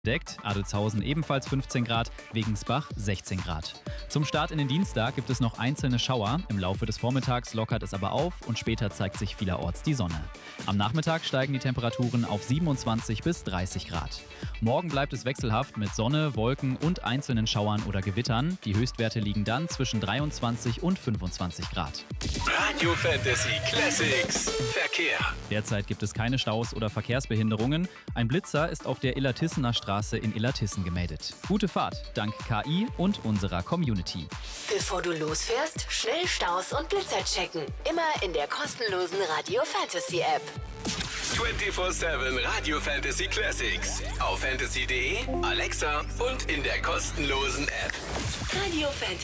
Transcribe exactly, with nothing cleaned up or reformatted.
Deckt, Adelzhausen ebenfalls fünfzehn Grad, Wegensbach sechzehn Grad. Zum Start in den Dienstag gibt es noch einzelne Schauer, im Laufe des Vormittags lockert es aber auf und später zeigt sich vielerorts die Sonne. Am Nachmittag steigen die Temperaturen auf siebenundzwanzig bis dreißig Grad. Morgen bleibt es wechselhaft mit Sonne, Wolken und einzelnen Schauern oder Gewittern. Die Höchstwerte liegen dann zwischen dreiundzwanzig und fünfundzwanzig Grad. Radio Fantasy Classics Verkehr. Derzeit gibt es keine Staus oder Verkehrsbehinderungen. Ein Blitzer ist auf der Illertissener Straße in Illertissen gemeldet. Gute Fahrt, dank K I und unserer Community. Bevor du losfährst, schnell Staus und Blitzer checken. Immer in der kostenlosen Radio Fantasy App. vierundzwanzig sieben Radio Fantasy Classics. Auf fantasy punkt de, Alexa und in der kostenlosen App. Radio Fantasy.